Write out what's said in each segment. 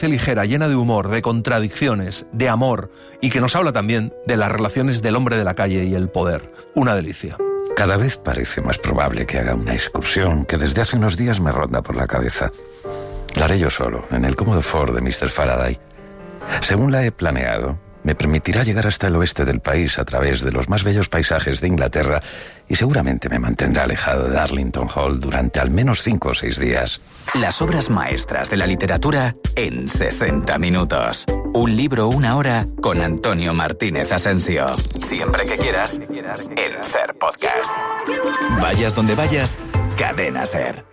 ligera, llena de humor, de contradicciones, de amor, y que nos habla también de las relaciones del hombre de la calle y el poder. Una delicia. Cada vez parece más probable que haga una excursión que desde hace unos días me ronda por la cabeza. La haré yo solo, en el cómodo Ford de Mr. Faraday. Según la he planeado, me permitirá llegar hasta el oeste del país a través de los más bellos paisajes de Inglaterra y seguramente me mantendrá alejado de Darlington Hall durante al menos 5 o 6 días. Las obras maestras de la literatura en 60 minutos. Un libro, una hora con Antonio Martínez Asensio. Siempre que quieras, en SER Podcast. Vayas donde vayas, Cadena SER.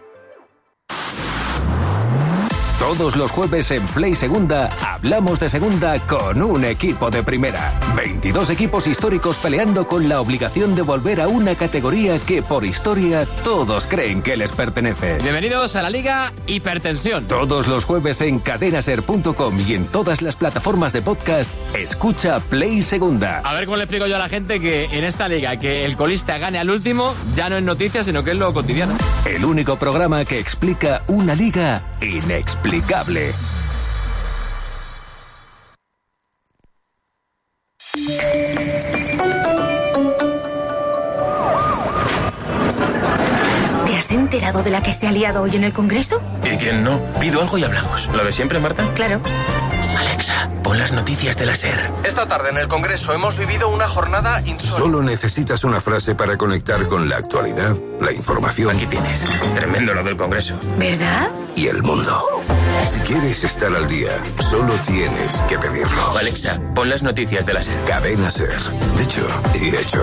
Todos los jueves en Play Segunda hablamos de segunda con un equipo de primera. 22 equipos históricos peleando con la obligación de volver a una categoría que por historia todos creen que les pertenece. Bienvenidos a la Liga Hipertensión. Todos los jueves en cadenaser.com y en todas las plataformas de podcast, escucha Play Segunda. A ver cómo le explico yo a la gente que en esta liga que el colista gane al último ya no es noticia, sino que es lo cotidiano. El único programa que explica una liga inexplicable. ¿Te has enterado de la que se ha liado hoy en el Congreso? ¿Y quién no? Pido algo y hablamos. ¿Lo de siempre, Marta? Claro. Alexa, pon las noticias de la SER. Esta tarde en el Congreso hemos vivido una jornada insólita. Solo necesitas una frase para conectar con la actualidad, la información. Aquí tienes. Tremendo lo del Congreso. ¿Verdad? Y el mundo. Si quieres estar al día, solo tienes que pedirlo. Alexa, pon las noticias de la SER. Cadena SER. Dicho y hecho.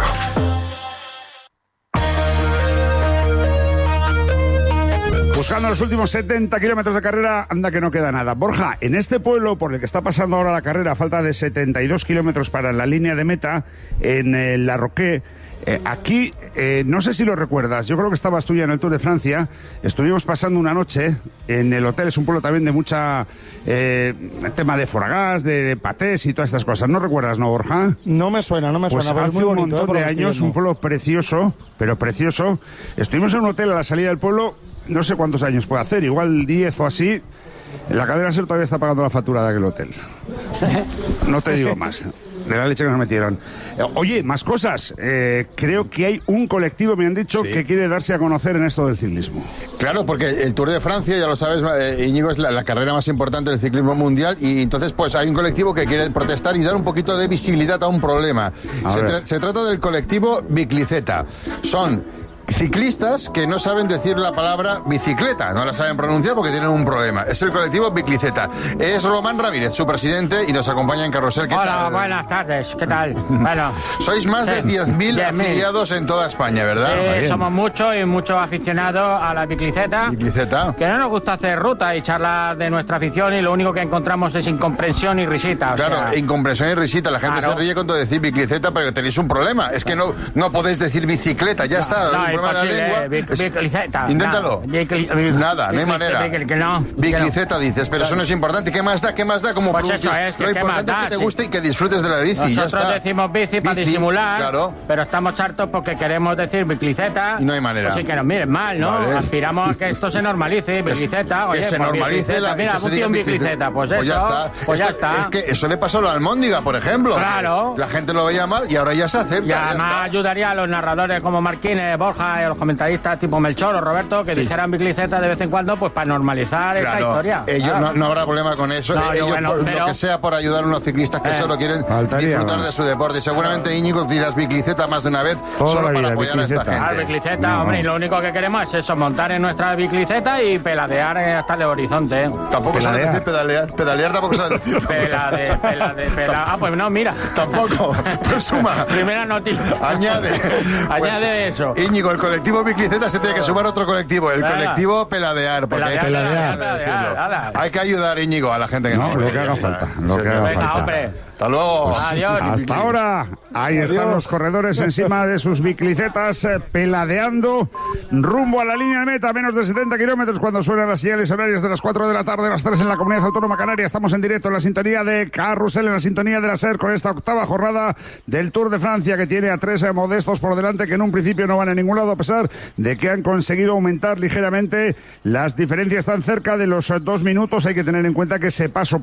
Buscando los últimos 70 kilómetros de carrera, anda que no queda nada. Borja, en este pueblo por el que está pasando ahora la carrera, a falta de 72 kilómetros para la línea de meta, en La Roque, aquí, no sé si lo recuerdas, yo creo que estabas tú ya en el Tour de Francia, estuvimos pasando una noche en el hotel, es un pueblo también de mucha tema de foie, de patés y todas estas cosas. ¿No recuerdas, no, Borja? No me suena, Pues pero hace es muy un bonito, montón de años, un pueblo precioso, pero precioso. Estuvimos en un hotel a la salida del pueblo, no sé cuántos años puede hacer, igual 10 o así. La cadena SER todavía está pagando la factura de aquel hotel. No te digo más. De la leche que nos metieron. Oye, más cosas. Creo que hay un colectivo, me han dicho, que quiere darse a conocer en esto del ciclismo. Claro, porque el Tour de Francia, ya lo sabes, Íñigo, es la carrera más importante del ciclismo mundial y entonces pues hay un colectivo que quiere protestar y dar un poquito de visibilidad a un problema. Se trata del colectivo Bicicleta. Son ciclistas que no saben decir la palabra bicicleta, no la saben pronunciar porque tienen un problema. Es el colectivo Bicicleta. Es Román Ramírez, su presidente, y nos acompaña en Carrusel. ¿Qué Hola, tal? buenas tardes, ¿qué tal? Bueno, sois más de 10.000 afiliados en toda España, ¿verdad? somos muchos y muchos aficionados a la bicicleta. Bicicleta. Que no nos gusta hacer ruta y charlar de nuestra afición y lo único que encontramos es incomprensión y risita. Claro, incomprensión y risita. La gente se ríe cuando decís bicicleta, pero tenéis un problema. Es que no podéis decir bicicleta, ya está. Bicicleta. Inténtalo. Nada, no hay manera. Bicicleta dices, pero eso no es importante. ¿Qué más da? ¿Cómo pues pronuncias? Eso es, que lo importante es que te guste y que disfrutes de la bici. Nosotros ya está. decimos bici para disimular, claro. Pero estamos hartos porque queremos decir bicicleta. Y no hay manera. Así que nos miren mal, ¿no? Vale. Aspiramos a que esto se normalice, bicicleta. Que se normalice la mira, un tío en bicicleta, pues eso. Ya está. Pues ya está. Es que eso le pasó a la Almóndiga, por ejemplo. Claro. La gente lo veía mal y ahora ya se acepta. Y además ayudaría a los narradores como Marquines, Borja y a los comentaristas tipo Melchor o Roberto que dijeran bicicleta de vez en cuando, pues para normalizar esta historia. Ellos no habrá problema con eso. Ellos, lo que sea por ayudar a unos ciclistas que solo quieren disfrutar de su deporte. Y seguramente Íñigo dirás bicicleta más de una vez solo para apoyar a esta gente. Bicicleta, hombre, y lo único que queremos es eso, montar en nuestra bicicleta y peladear hasta el horizonte. Tampoco sabes decir pedalear tampoco sabes decir. Ah, pues no, mira. Tampoco. Presuma. Primera noticia. Añade eso. Íñigo, el colectivo bicicleta se tiene que sumar otro colectivo, el colectivo peladear. Peladear. Hay que ayudar, Íñigo, a la gente que no lo que haga falta. Venga, hombre. Hasta luego. Adiós. Hasta ahora. Ahí están los corredores encima de sus bicicletas, peladeando rumbo a la línea de meta, menos de 70 kilómetros cuando suenan las señales horarias de las 4 de la tarde, las 3 en la Comunidad Autónoma Canaria. Estamos en directo en la sintonía de Carrusel, en la sintonía de la SER, con esta octava jornada del Tour de Francia, que tiene a 3 modestos por delante que en un principio no van a ningún lado, a pesar de que han conseguido aumentar ligeramente. Las diferencias están cerca de los 2 minutos. Hay que tener en cuenta que ese paso